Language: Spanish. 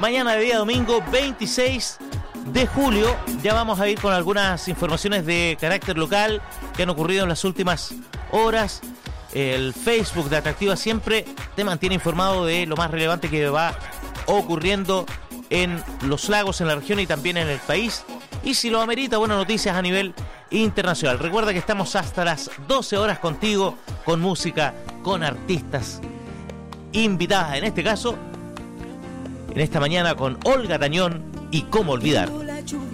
mañana de día domingo 26 de julio. Ya vamos a ir con algunas informaciones de carácter local que han ocurrido en las últimas horas. El Facebook de Atractiva siempre te mantiene informado de lo más relevante que va ocurriendo en los lagos, en la región y también en el país. Y si lo amerita, buenas noticias a nivel internacional. Recuerda que estamos hasta las 12 horas contigo, con música, con artistas invitadas. En este caso, en esta mañana con Olga Tañón y Cómo Olvidar.